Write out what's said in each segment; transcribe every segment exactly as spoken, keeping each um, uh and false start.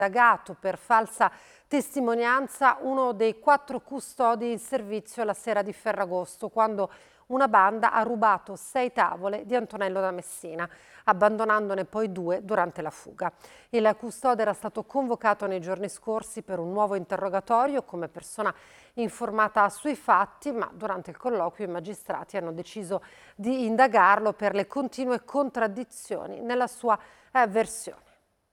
indagato per falsa testimonianza uno dei quattro custodi in servizio la sera di Ferragosto, quando una banda ha rubato sei tavole di Antonello da Messina, abbandonandone poi due durante la fuga. Il custode era stato convocato nei giorni scorsi per un nuovo interrogatorio come persona informata sui fatti, ma durante il colloquio i magistrati hanno deciso di indagarlo per le continue contraddizioni nella sua eh, versione.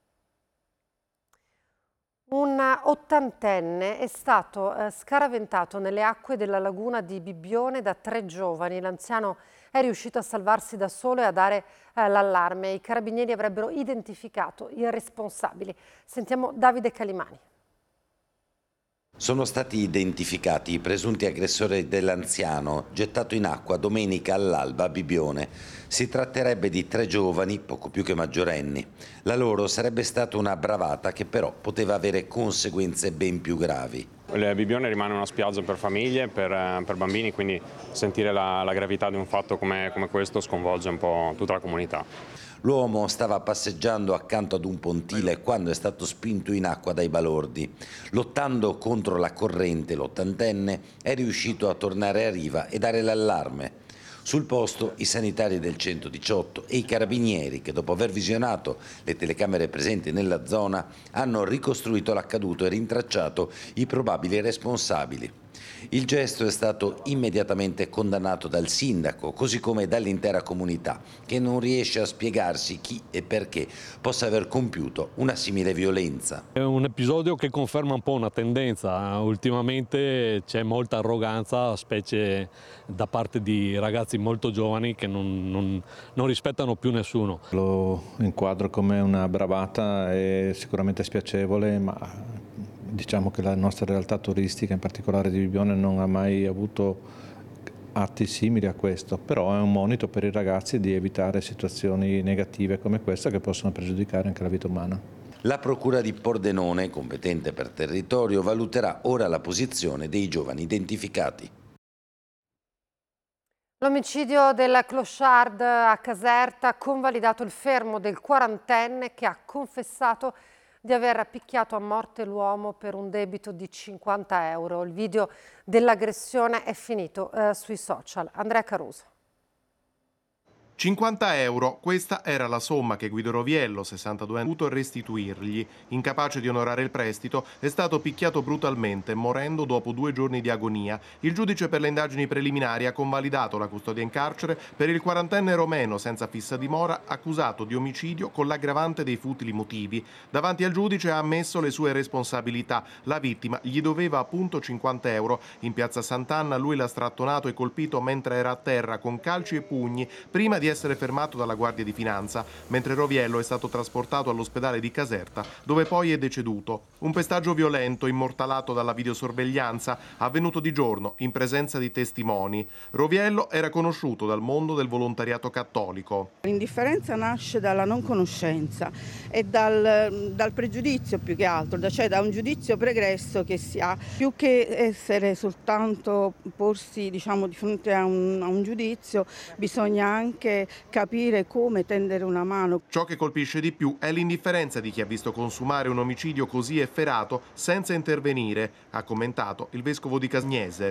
Un ottantenne è stato eh, scaraventato nelle acque della laguna di Bibbione da tre giovani. L'anziano è riuscito a salvarsi da solo e a dare eh, l'allarme. I carabinieri avrebbero identificato i responsabili. Sentiamo Davide Calimani. Sono stati identificati i presunti aggressori dell'anziano gettato in acqua domenica all'alba a Bibbione. Si tratterebbe di tre giovani, poco più che maggiorenni. La loro sarebbe stata una bravata che però poteva avere conseguenze ben più gravi. Il Bibbione rimane una spiaggia per famiglie, per, per bambini, quindi sentire la, la gravità di un fatto come, come questo sconvolge un po' tutta la comunità. L'uomo stava passeggiando accanto ad un pontile quando è stato spinto in acqua dai balordi. Lottando contro la corrente, l'ottantenne è riuscito a tornare a riva e dare l'allarme. Sul posto i sanitari del centodiciotto e i carabinieri che, dopo aver visionato le telecamere presenti nella zona, hanno ricostruito l'accaduto e rintracciato i probabili responsabili. Il gesto è stato immediatamente condannato dal sindaco, così come dall'intera comunità, che non riesce a spiegarsi chi e perché possa aver compiuto una simile violenza. È un episodio che conferma un po' una tendenza. Ultimamente c'è molta arroganza, specie da parte di ragazzi molto giovani che non, non, non rispettano più nessuno. Lo inquadro come una bravata, è sicuramente spiacevole, ma diciamo che la nostra realtà turistica, in particolare di Bibbione, non ha mai avuto atti simili a questo, però è un monito per i ragazzi di evitare situazioni negative come questa che possono pregiudicare anche la vita umana. La Procura di Pordenone, competente per territorio, valuterà ora la posizione dei giovani identificati. L'omicidio del clochard a Caserta ha convalidato il fermo del quarantenne che ha confessato di aver picchiato a morte l'uomo per un debito di cinquanta euro. Il video dell'aggressione è finito eh, sui social. Andrea Caruso. cinquanta euro, questa era la somma che Guido Roviello, sessantadue anni, ha dovuto restituirgli. Incapace di onorare il prestito, è stato picchiato brutalmente, morendo dopo due giorni di agonia. Il giudice per le indagini preliminari ha convalidato la custodia in carcere per il quarantenne romeno senza fissa dimora, accusato di omicidio con l'aggravante dei futili motivi. Davanti al giudice ha ammesso le sue responsabilità. La vittima gli doveva appunto cinquanta euro. In piazza Sant'Anna lui l'ha strattonato e colpito mentre era a terra con calci e pugni, prima di essere fermato dalla Guardia di Finanza, mentre Roviello è stato trasportato all'ospedale di Caserta, dove poi è deceduto. Un pestaggio violento immortalato dalla videosorveglianza, avvenuto di giorno in presenza di testimoni. Roviello era conosciuto dal mondo del volontariato cattolico. L'indifferenza nasce dalla non conoscenza e dal, dal pregiudizio più che altro, cioè da un giudizio pregresso che si ha, più che essere soltanto porsi, diciamo, di fronte a un, a un giudizio, bisogna anche capire come tendere una mano. Ciò che colpisce di più è l'indifferenza di chi ha visto consumare un omicidio così efferato senza intervenire, ha commentato il vescovo di Cagnese.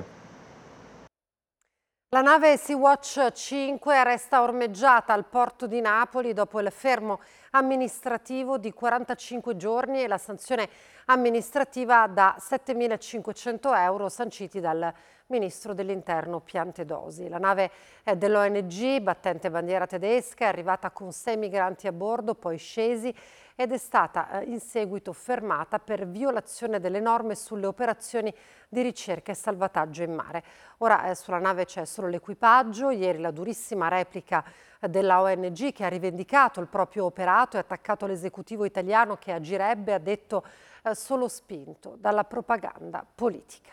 La nave Sea-Watch cinque resta ormeggiata al porto di Napoli dopo il fermo amministrativo di quarantacinque giorni e la sanzione amministrativa da settemilacinquecento euro sanciti dal ministro dell'Interno Piantedosi. La nave è dell'O N G, battente bandiera tedesca, è arrivata con sei migranti a bordo, poi scesi ed è stata in seguito fermata per violazione delle norme sulle operazioni di ricerca e salvataggio in mare. Ora eh, sulla nave c'è solo l'equipaggio. Ieri la durissima replica della O N G che ha rivendicato il proprio operato e attaccato l'esecutivo italiano che agirebbe, ha detto, eh, solo spinto dalla propaganda politica.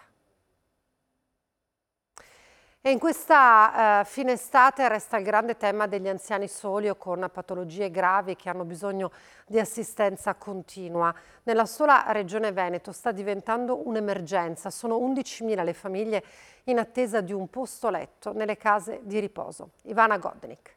E in questa eh, fine estate resta il grande tema degli anziani soli o con patologie gravi che hanno bisogno di assistenza continua. Nella sola regione Veneto sta diventando un'emergenza. Sono undicimila le famiglie in attesa di un posto letto nelle case di riposo. Ivana Godnik.